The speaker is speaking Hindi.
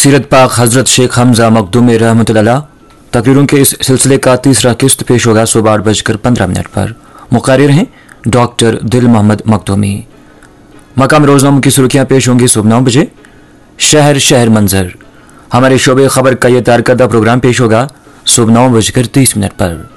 सीरत पाक हज़रत शेख हमजा मखदूमी रहमतुल्लाह तकरीरों के इस सिलसिले का तीसरा किस्त पेश होगा सुबह 8:15 पर। मुक़र्रिर हैं डॉक्टर दिल मोहम्मद मखदूमी। मकाम रोज़नामे की सुर्खियाँ पेश होंगी सुबह 9 बजे। शहर शहर मंजर हमारे शोबे खबर का यह तारकदा प्रोग्राम पेश होगा सुबह 9:30 पर।